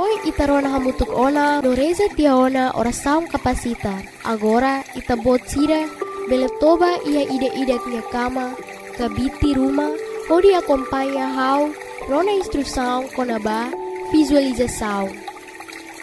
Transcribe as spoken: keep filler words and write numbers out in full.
Poi ita rona hamutuk ona doreza tia ona ora saung kapasita. Agora ita bot sira bele toba ia ide-ide tia kama kabiti rumah. Hodi acompanha hau rona instrução konaba visualização.